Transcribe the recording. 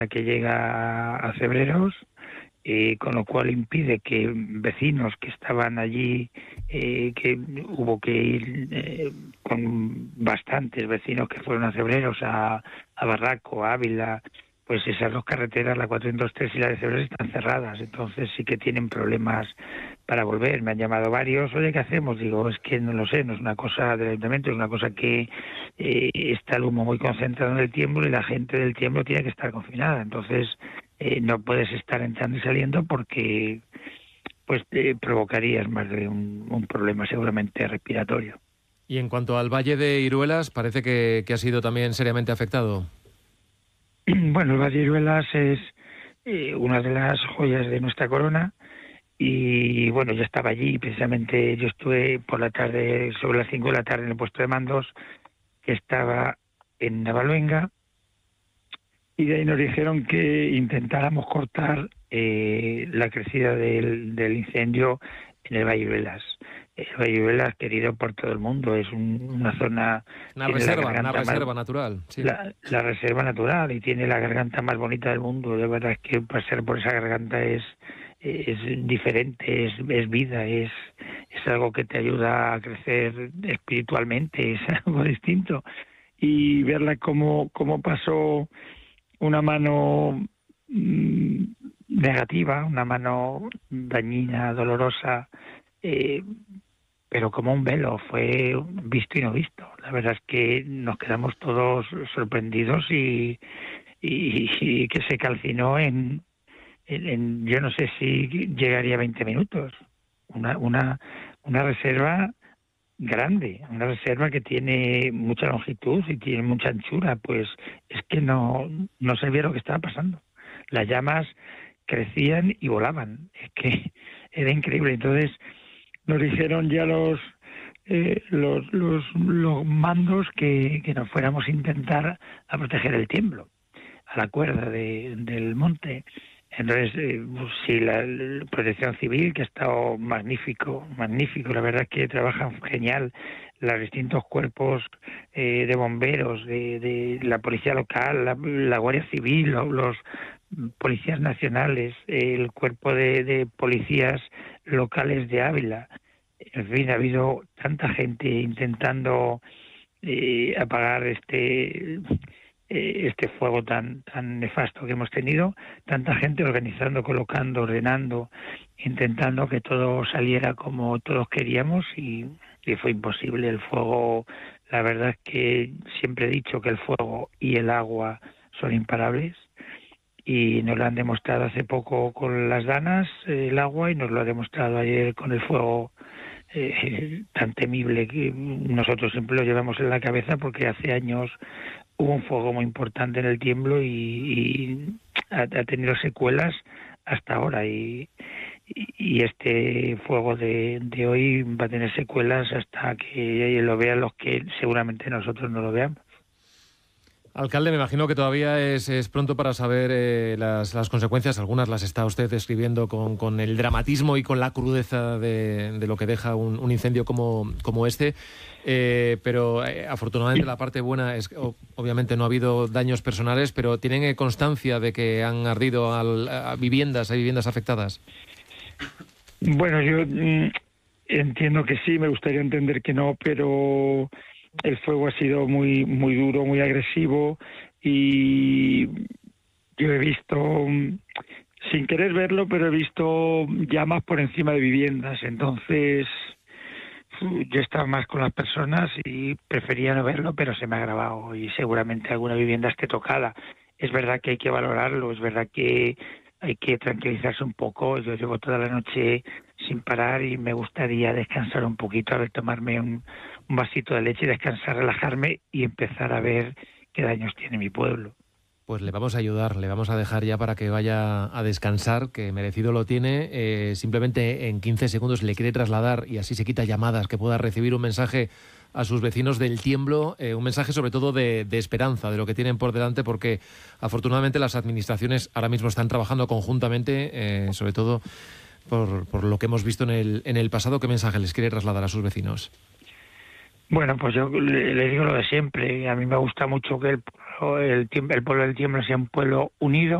que llega a Cebreros, con lo cual impide que vecinos que estaban allí, que hubo que ir con bastantes vecinos que fueron a Cebreros, a Barraco, a Ávila, pues esas dos carreteras, la 403 y la de Cebreros, están cerradas, entonces sí que tienen problemas para volver. Me han llamado varios, oye, ¿qué hacemos? Digo, es que no lo sé, no es una cosa del ayuntamiento, es una cosa que está el humo muy concentrado en el Tiemblo y la gente del Tiemblo tiene que estar confinada, entonces no puedes estar entrando y saliendo porque pues provocarías más de un problema seguramente respiratorio. Y en cuanto al Valle de Iruelas, parece que ha sido también seriamente afectado. Bueno, el Valle de Iruelas es una de las joyas de nuestra corona y bueno, yo estaba allí, precisamente yo estuve por la tarde, sobre las 5 de la tarde en el puesto de mandos, que estaba en Navaluenga, y de ahí nos dijeron que intentáramos cortar la crecida del incendio en el Valle de Iruelas. El Valle de Iruelas, querido por todo el mundo, es una zona... Una reserva natural. Sí. La reserva natural, y tiene la garganta más bonita del mundo. La verdad es que pasar por esa garganta es diferente, es vida, es algo que te ayuda a crecer espiritualmente, es algo distinto. Y verla cómo pasó una mano negativa, una mano dañina, dolorosa, pero como un velo, fue visto y no visto. La verdad es que nos quedamos todos sorprendidos y que se calcinó en yo no sé si llegaría a 20 minutos. Una reserva grande, una reserva que tiene mucha longitud y tiene mucha anchura, pues es que no sabía lo que estaba pasando. Las llamas crecían y volaban, es que era increíble. Entonces nos dijeron ya los mandos que nos fuéramos a intentar a proteger el Tiemblo, a la cuerda del monte. Entonces, sí, la Protección Civil, que ha estado magnífico, la verdad es que trabajan genial, los distintos cuerpos de bomberos, de la policía local, la Guardia Civil, los policías nacionales, el cuerpo de policías locales de Ávila. En fin, ha habido tanta gente intentando apagar este fuego tan nefasto que hemos tenido, tanta gente organizando, colocando, ordenando, intentando que todo saliera como todos queríamos y fue imposible. El fuego, la verdad es que siempre he dicho que el fuego y el agua son imparables y nos lo han demostrado hace poco con las danas, el agua, y nos lo ha demostrado ayer con el fuego tan temible que nosotros siempre lo llevamos en la cabeza porque hace años hubo un fuego muy importante en el Tiemblo y ha tenido secuelas hasta ahora y este fuego de hoy va a tener secuelas hasta que lo vean los que seguramente nosotros no lo veamos. Alcalde, me imagino que todavía es pronto para saber las consecuencias. Algunas las está usted describiendo con el dramatismo y con la crudeza de lo que deja un incendio como este. Pero afortunadamente la parte buena es que obviamente no ha habido daños personales, pero ¿tienen constancia de que han ardido hay viviendas afectadas? Bueno, yo entiendo que sí, me gustaría entender que no, pero el fuego ha sido muy muy duro, muy agresivo, y yo he visto, sin querer verlo, pero he visto llamas por encima de viviendas. Entonces yo estaba más con las personas y prefería no verlo, pero se me ha grabado y seguramente alguna vivienda esté tocada. Es verdad que hay que valorarlo, es verdad que hay que tranquilizarse un poco. Yo llevo toda la noche sin parar y me gustaría descansar un poquito, a ver, tomarme un vasito de leche y descansar, relajarme y empezar a ver qué daños tiene mi pueblo. Pues le vamos a ayudar, le vamos a dejar ya para que vaya a descansar, que merecido lo tiene. Simplemente en 15 segundos le quiere trasladar, y así se quita llamadas, que pueda recibir un mensaje a sus vecinos del Tiemblo, un mensaje sobre todo de esperanza, de lo que tienen por delante, porque afortunadamente las administraciones ahora mismo están trabajando conjuntamente, sobre todo por lo que hemos visto en el pasado. ¿Qué mensaje les quiere trasladar a sus vecinos? Bueno, pues yo le digo lo de siempre. A mí me gusta mucho que el pueblo del Tiemblo sea un pueblo unido,